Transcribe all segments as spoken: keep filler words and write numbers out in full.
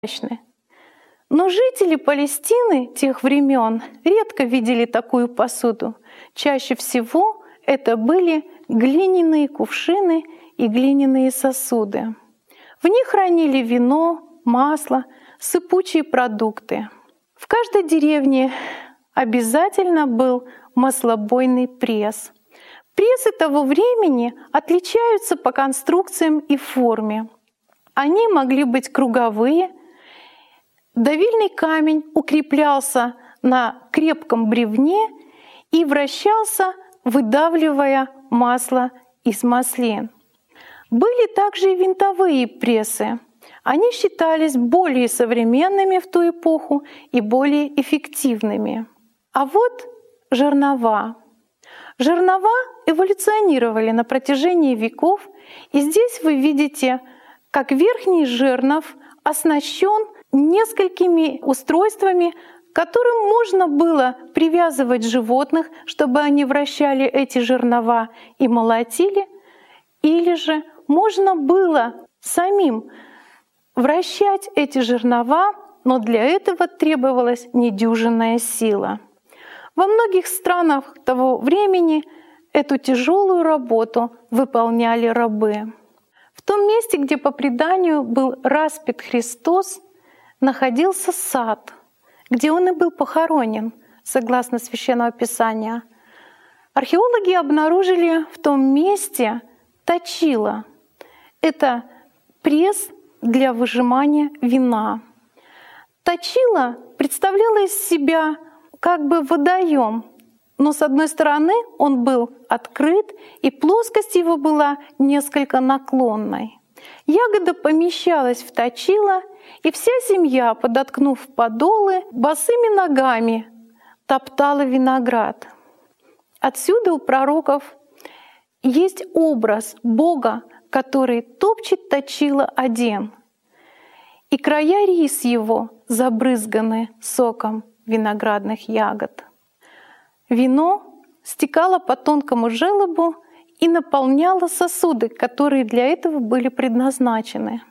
Но жители Палестины тех времен редко видели такую посуду. Чаще всего это были глиняные кувшины и глиняные сосуды. В них хранили вино, масло, сыпучие продукты. В каждой деревне обязательно был маслобойный пресс. Прессы того времени отличаются по конструкциям и форме. Они могли быть круговые. Давильный камень укреплялся на крепком бревне и вращался, выдавливая масло из маслин. Были также и винтовые прессы. Они считались более современными в ту эпоху и более эффективными. А вот жернова. Жернова эволюционировали на протяжении веков, и здесь вы видите, как верхний жернов оснащен несколькими устройствами, к которым можно было привязывать животных, чтобы они вращали эти жернова и молотили, или же можно было самим вращать эти жернова, но для этого требовалась недюжинная сила. Во многих странах того времени эту тяжелую работу выполняли рабы. В том месте, где по преданию был распят Христос, находился сад, где он и был похоронен, согласно Священного Писания. Археологи обнаружили в том месте точило. Это пресс для выжимания вина. Точило представляло из себя как бы водоем, но с одной стороны он был открыт, и плоскость его была несколько наклонной. Ягода помещалась в точило, и вся семья, подоткнув подолы, босыми ногами топтала виноград. Отсюда у пророков есть образ Бога, который топчет точило один, и края рис его забрызганы соком виноградных ягод. Вино стекало по тонкому желобу и наполняло сосуды, которые для этого были предназначены.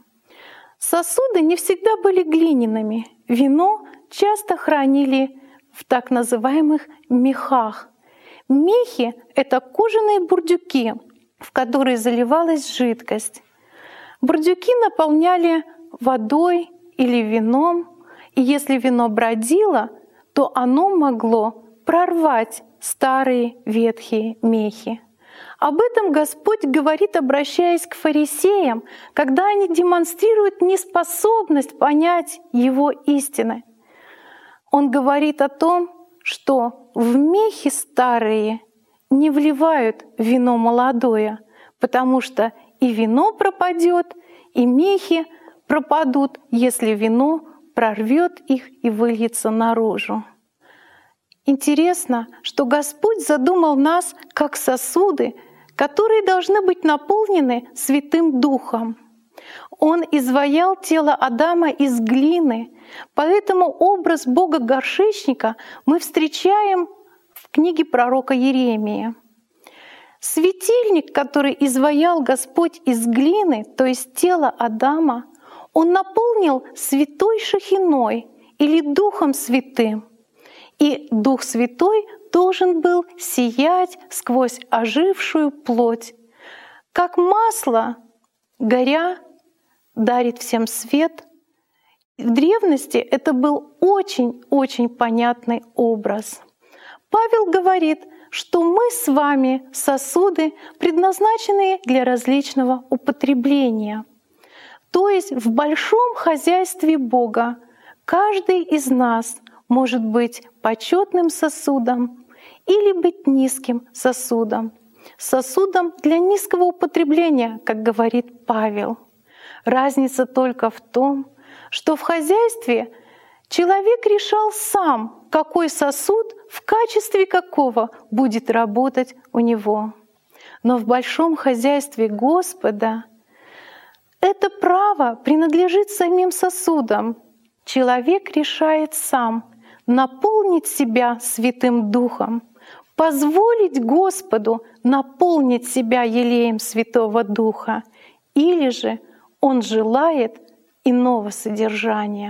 Сосуды не всегда были глиняными. Вино часто хранили в так называемых мехах. Мехи — это кожаные бурдюки, в которые заливалась жидкость. Бурдюки наполняли водой или вином, и если вино бродило, то оно могло прорвать старые ветхие мехи. Об этом Господь говорит, обращаясь к фарисеям, когда они демонстрируют неспособность понять Его истины. Он говорит о том, что в мехи старые не вливают вино молодое, потому что и вино пропадет, и мехи пропадут, если вино прорвет их и выльется наружу. Интересно, что Господь задумал нас как сосуды, которые должны быть наполнены Святым Духом. Он изваял тело Адама из глины, поэтому образ Бога-горшечника мы встречаем в книге пророка Иеремии. Светильник, который изваял Господь из глины, то есть тело Адама, Он наполнил святой шахиной или Духом Святым. И Дух Святой должен был сиять сквозь ожившую плоть. Как масло, горя, дарит всем свет. В древности это был очень-очень понятный образ. Павел говорит, что мы с вами сосуды, предназначенные для различного употребления. То есть в большом хозяйстве Бога каждый из нас может быть почетным сосудом или быть низким сосудом. Сосудом для низкого употребления, как говорит Павел. Разница только в том, что в хозяйстве человек решал сам, какой сосуд в качестве какого будет работать у него. Но в большом хозяйстве Господа это право принадлежит самим сосудам. Человек решает сам наполнить себя Святым Духом, позволить Господу наполнить себя елеем Святого Духа, или же он желает иного содержания.